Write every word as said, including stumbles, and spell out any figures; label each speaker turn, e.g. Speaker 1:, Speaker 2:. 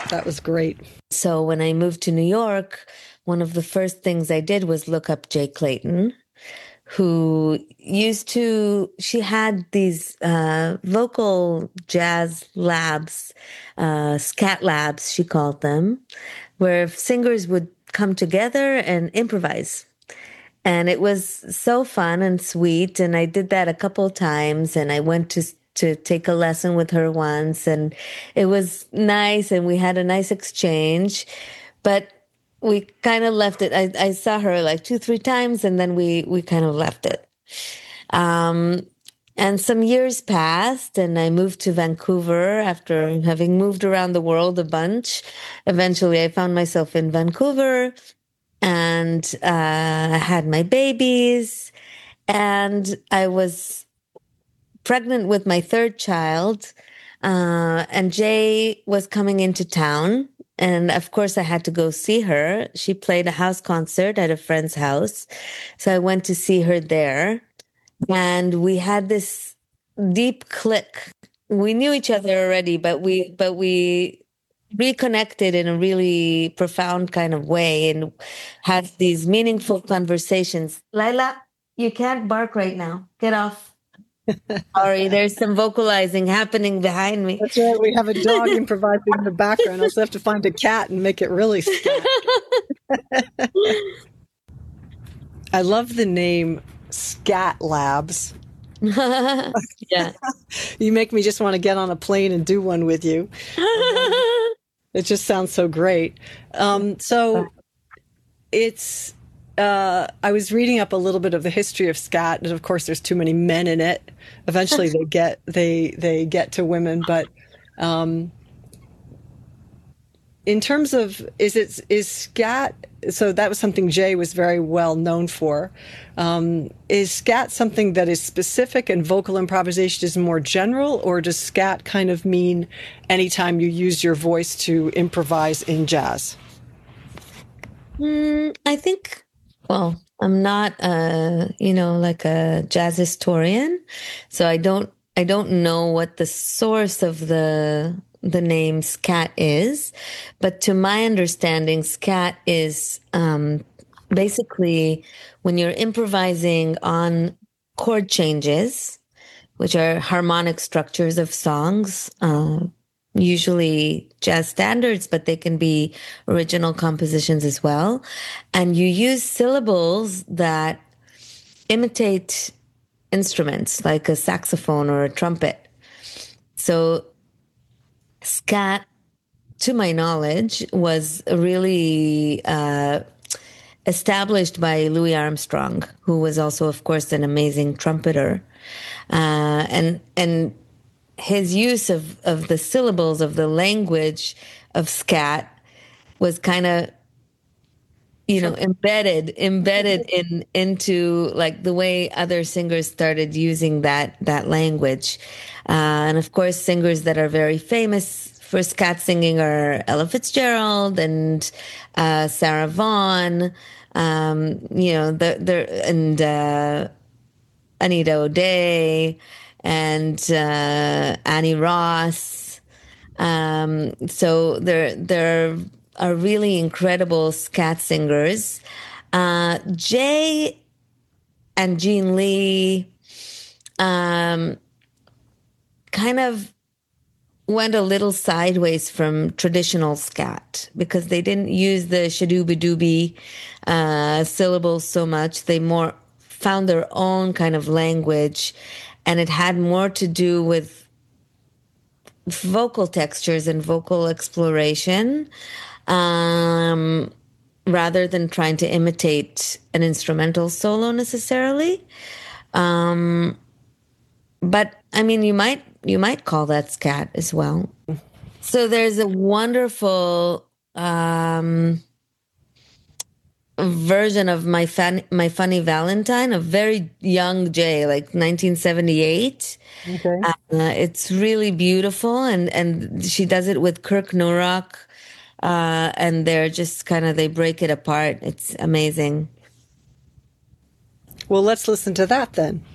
Speaker 1: That was great.
Speaker 2: So when I moved to New York, one of the first things I did was look up Jay Clayton, who used to, she had these uh, vocal jazz labs, uh, scat labs, she called them, where singers would come together and improvise. And it was so fun and sweet. And I did that a couple of times. And I went to to take a lesson with her once, and it was nice. And we had a nice exchange, but we kind of left it. I, I saw her like two, three times, and then we we kind of left it. Um, and some years passed, and I moved to Vancouver after having moved around the world a bunch. Eventually, I found myself in Vancouver and uh, had my babies, and I was pregnant with my third child, uh, and Jay was coming into town. And of course, I had to go see her. She played a house concert at a friend's house. So I went to see her there. And we had this deep click. We knew each other already, but we, but we reconnected in a really profound kind of way and had these meaningful conversations. Lila, you can't bark right now. Get off. Sorry, there's some vocalizing happening behind me.
Speaker 1: That's right. We have a dog improvising in the background. I also have to find a cat and make it really scat. I love the name Scat Labs.
Speaker 2: Yeah.
Speaker 1: You make me just want to get on a plane and do one with you. It just sounds so great. Um, so it's, uh, I was reading up a little bit of the history of scat, and of course there's too many men in it. Eventually they get, they, they get to women, but, um, in terms of, is it, is scat, so that was something Jay was very well known for. Um, is scat something that is specific and vocal improvisation is more general, or does scat kind of mean anytime you use your voice to improvise in jazz?
Speaker 2: Mm, I think, well, I'm not, uh, you know, like a jazz historian, so I don't, I don't know what the source of the the name scat is, but to my understanding, scat is um, basically when you're improvising on chord changes, which are harmonic structures of songs, uh, usually jazz standards, but they can be original compositions as well. And you use syllables that imitate instruments like a saxophone or a trumpet. So scat, to my knowledge, was really uh, established by Louis Armstrong, who was also, of course, an amazing trumpeter. Uh, and and his use of, of the syllables of the language of scat was kind of, you know, embedded embedded in into like the way other singers started using that that language. Uh, and of course, singers that are very famous for scat singing are Ella Fitzgerald and uh, Sarah Vaughan. Um, you know, the the and uh, Anita O'Day and uh, Annie Ross. Um, so there there are really incredible scat singers. Uh, Jay and Gene Lee um, kind of went a little sideways from traditional scat because they didn't use the shadooby-dooby uh, syllables so much. They more found their own kind of language, and it had more to do with vocal textures and vocal exploration um, rather than trying to imitate an instrumental solo necessarily. Um, but I mean, you might you might call that scat as well. So there's a wonderful um, version of my fan, my funny Valentine, a very young Jay, like nineteen seventy-eight.
Speaker 1: Okay.
Speaker 2: Uh, it's really beautiful, and and she does it with Kirk Nurok, uh, and they're just kind of they break it apart. It's amazing.
Speaker 1: Well, let's listen to that then.